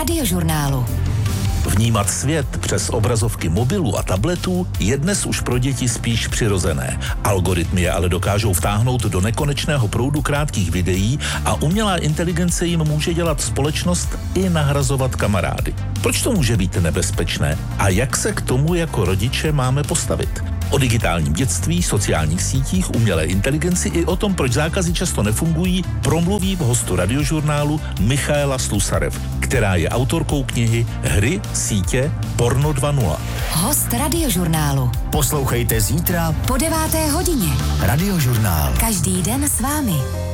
Radiožurnálu. Vnímat svět přes obrazovky mobilů a tabletů je dnes už pro děti spíš přirozené. Algoritmy je ale dokážou vtáhnout do nekonečného proudu krátkých videí a umělá inteligence jim může dělat společnost i nahrazovat kamarády. Proč to může být nebezpečné a jak se k tomu jako rodiče máme postavit? O digitálním dětství, sociálních sítích, umělé inteligenci i o tom, proč zákazy často nefungují, promluví v hostu Radiožurnálu Michaela Slusarev, která je autorkou knihy Hry, sítě, Porno 2.0. Host Radiožurnálu. Poslouchejte zítra Po 9. hodině. Radiožurnál. Každý den s vámi.